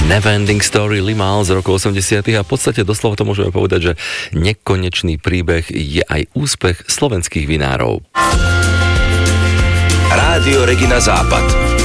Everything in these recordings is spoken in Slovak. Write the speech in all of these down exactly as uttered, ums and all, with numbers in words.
Neverending Story Limahl z roku osemdesiatych a v podstate doslova to môžeme povedať, že nekonečný príbeh je aj úspech slovenských vinárov. Rádio Regina Západ.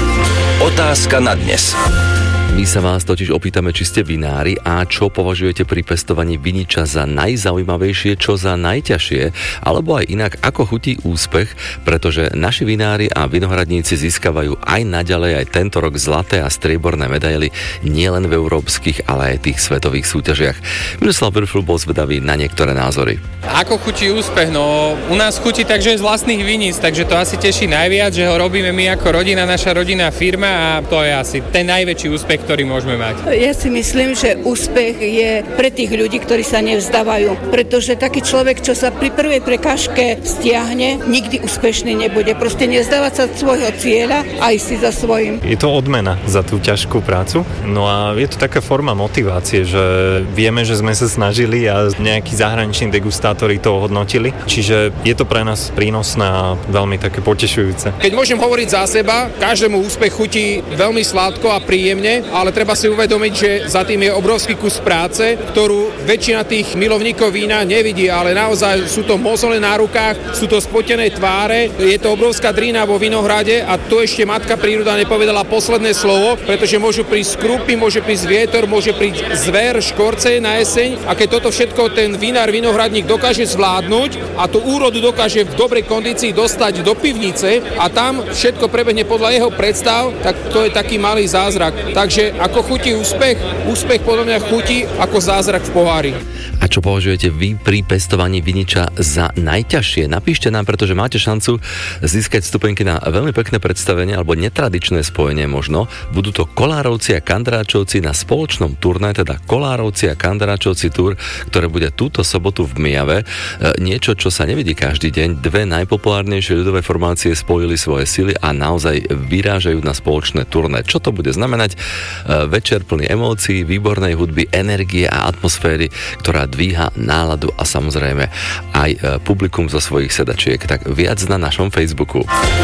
Otázka na dnes. My sa vás totiž opýtame, či ste vinári a čo považujete pri pestovaní viniča za najzaujímavejšie, čo za najťažšie, alebo aj inak, ako chutí úspech, pretože naši vinári a vinohradníci získavajú aj naďalej aj tento rok zlaté a strieborné medaily nielen v európskych, ale aj tých svetových súťažiach. Miroslav Vrfl bol zvedavý na niektoré názory. Ako chutí úspech? No, u nás chutí tak, že je z vlastných viníc, takže to asi teší najviac, že ho robíme my ako rodina, naša rodinná firma a to je asi ten najväčší úspech, ktorý môžeme mať. Ja si myslím, že úspech je pre tých ľudí, ktorí sa nevzdávajú, pretože taký človek, čo sa pri prvej prekážke stiahne, nikdy úspešný nebude. Proste nezdávať sa svojho cieľa a ísť si za svojím. Je to odmena za tú ťažkú prácu, no a je to taká forma motivácie, že vieme, že sme sa snažili a nejakí zahraniční degustátori to ohodnotili, čiže je to pre nás prínosné a veľmi také potešujúce. Keď môžem hovoriť za seba, každému úspech chutí veľmi sladko a príjemne, ale treba si uvedomiť, že za tým je obrovský kus práce, ktorú väčšina tých milovníkov vína nevidí, ale naozaj sú to mozole na rukách, sú to spotené tváre, je to obrovská drína vo vinohrade a tu ešte matka príroda nepovedala posledné slovo, pretože môžu prísť krupy, môže prísť vietor, môže prísť zver, škorce na jeseň a keď toto všetko ten vinár, vinohradník dokáže zvládnuť a tú úrodu dokáže v dobrej kondícii dostať do pivnice a tam všetko prebehne podľa jeho predstav, tak to je taký malý zázrak. Takže ako chutí úspech? Úspech podľa mňa chutí ako zázrak v pohári. A čo považujete vy pri pestovaní viniča za najťažšie? Napíšte nám, pretože máte šancu získať stupenky na veľmi pekné predstavenie alebo netradičné spojenie možno. Budú to Kolárovci a Kandráčovci na spoločnom turné, teda Kolárovci a Kandráčovci tur, ktoré bude túto sobotu v Myjave. E, niečo, čo sa nevidí každý deň. Dve najpopulárnejšie ľudové formácie spojili svoje sily a naozaj vyrážajú na spoločné turné. Čo to bude znamenať? Večer plný emócií, výbornej hudby, energie a atmosféry, ktorá dvíha náladu a samozrejme aj publikum zo svojich sedačiek. Tak viac na našom Facebooku.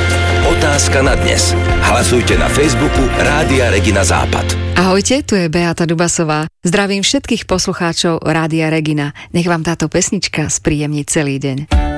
Otázka na dnes. Hlasujte na Facebooku Rádia Regina Západ. Ahojte, tu je Beata Dubasová. Zdravím všetkých poslucháčov Rádia Regina. Nech vám táto pesnička spríjemní celý deň.